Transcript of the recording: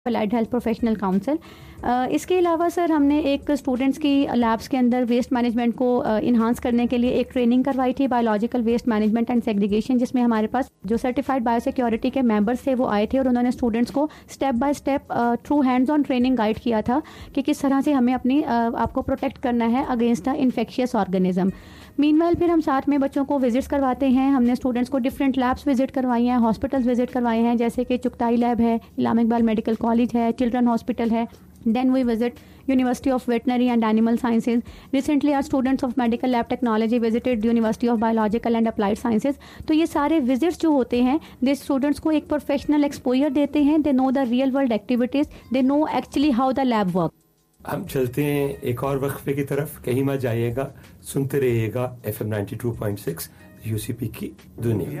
Allied health professional council. इसके अलावा sir हमने एक स्टूडेंट्स की लैब्स के अंदर वेस्ट मैनेजमेंट को इन्हांस करने के लिए एक ट्रेनिंग करवाई थी, biological waste management and segregation, जिसमें हमारे पास जो सर्टिफाइड बायोसिक्योरिटी के मेंबर्स थे वो आए थे और उन्होंने स्टूडेंट्स को step by step through hands on training guide किया था कि किस तरह से हमें अपनी आपको प्रोटेक्ट करना है against a infectious organism. Meanwhile फिर हम साथ में बच्चों को विजिट्स करवाते हैं। हमने स्टूडेंट्स को डिफरेंट लैब्स विजिट करवाई हैं, हॉस्पिटल्स विजिट करवाए हैं, जैसे कि चुगताई लैब है, इलामा इकबाल मेडिकल कॉलेज है, चिल्ड्रन हॉस्पिटल है। Then we visit University of Veterinary and Animal Sciences. Recently our students of Medical Lab Technology visited University of Biological and Applied Sciences. तो ये सारे विजिट्स जो होते हैं दे स्टूडेंट्स को एक प्रोफेशनल एक्सपोजर देते हैं। They know the real world activities, they know actually how the lab work. हम चलते हैं एक और वक्फे की तरफ, कहीं मत जाइएगा, सुनते रहिएगा FM 92.6 UCP की दुनिया।